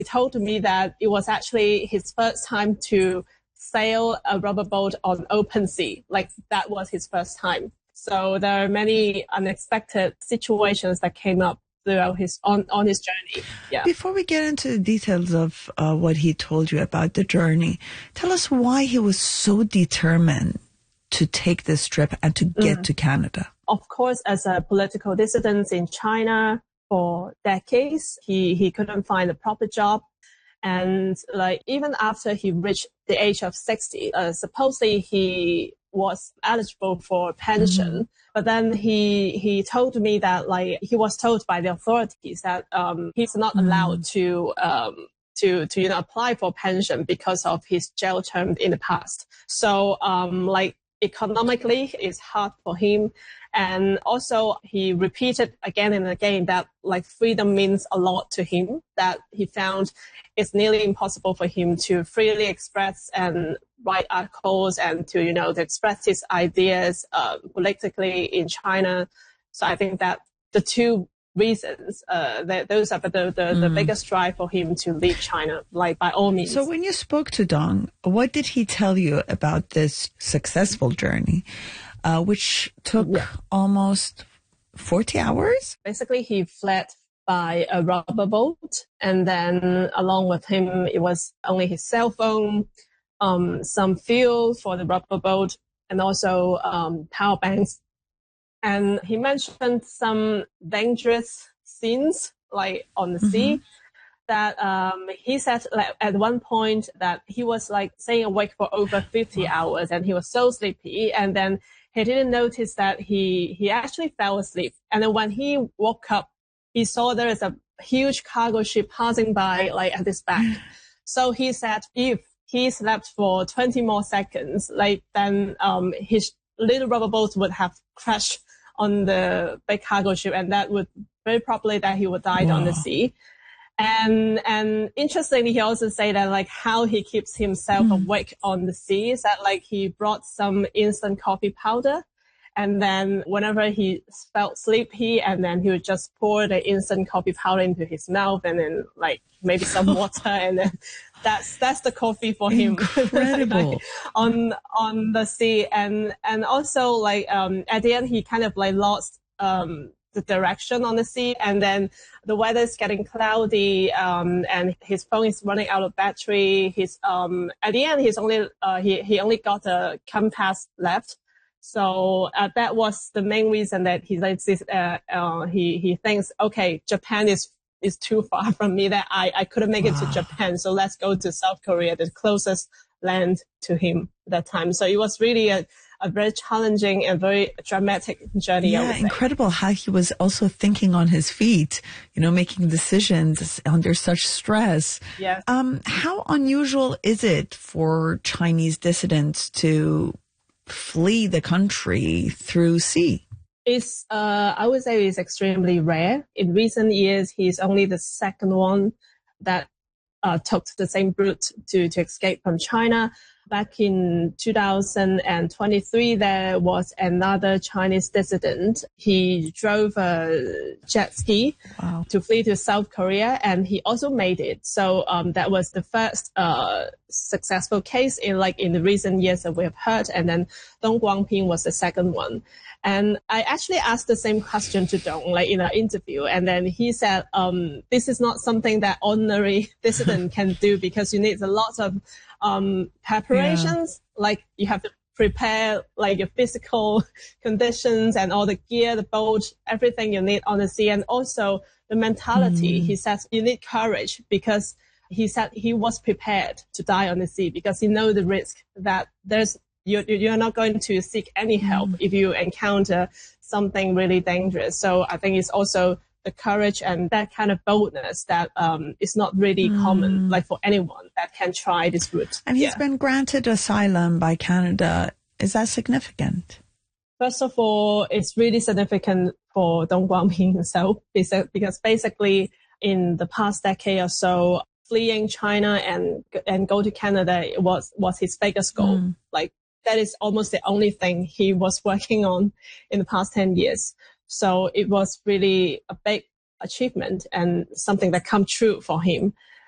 He told me that it was actually his first time to sail a rubber boat on open sea. Like that was his first time. So there are many unexpected situations that came up throughout on his journey. Yeah. Before we get into the details of what he told you about the journey, tell us why he was so determined to take this trip and to get to Canada. Of course, as a political dissident in China for decades, he couldn't find a proper job. And like even after he reached the age of 60, supposedly he was eligible for pension. But then he told me that like he was told by the authorities that he's not allowed to apply for pension because of his jail term in the past. So like economically it's hard for him. And also he repeated again and again that like freedom means a lot to him, that he found it's nearly impossible for him to freely express and write articles and to, to express his ideas politically in China. So I think that the two reasons, those are the biggest drive for him to leave China, like by all means. So when you spoke to Dong, what did he tell you about this successful journey, which took almost 40 hours? Basically, he fled by a rubber boat, and then along with him, it was only his cell phone, some fuel for the rubber boat, and also power banks. And he mentioned some dangerous scenes, like on the sea, that he said like, at one point that he was like staying awake for over 50 hours, and he was so sleepy, and then he didn't notice that he actually fell asleep. And then when he woke up, he saw there is a huge cargo ship passing by like at his back. So he said if he slept for 20 more seconds, like then his little rubber boat would have crashed on the big cargo ship, and that would very probably that he would die on the sea. And interestingly, he also said that like how he keeps himself awake on the sea is that like he brought some instant coffee powder, and then whenever he felt sleepy, and then he would just pour the instant coffee powder into his mouth, and then like maybe some water, and then that's the coffee for him. Incredible. like, on the sea, and also like at the end he kind of like lost the direction on the sea, and then the weather is getting cloudy, and his phone is running out of battery. His at the end he's only he only got a compass left. So that was the main reason that he like this. He thinks, okay, Japan is too far from me, that I couldn't make it to Japan. So let's go to South Korea, the closest land to him at that time. So it was really a very challenging and very dramatic journey. Yeah, incredible how he was also thinking on his feet, making decisions under such stress. Yes. How unusual is it for Chinese dissidents to flee the country through sea? It's, I would say it's extremely rare. In recent years, he's only the second one that took the same route to escape from China. Back in 2023, there was another Chinese dissident. He drove a jet ski to flee to South Korea, and he also made it. So that was the first successful case in the recent years that we have heard. And then Dong Guangping was the second one. And I actually asked the same question to Dong, like in an interview. And then he said, this is not something that ordinary dissident can do, because you need a lot of preparations. Yeah. Like you have to prepare like your physical conditions and all the gear, the boat, everything you need on the sea. And also the mentality. He says you need courage, because he said he was prepared to die on the sea, because he knows the risk that you're not going to seek any help if you encounter something really dangerous. So I think it's also the courage and that kind of boldness that is not really common, like for anyone that can try this route. And he's been granted asylum by Canada. Is that significant? First of all, it's really significant for Dong Guangping himself, because basically in the past decade or so, fleeing China and go to Canada was his biggest goal. Like that is almost the only thing he was working on in the past 10 years. So it was really a big achievement and something that come true for him.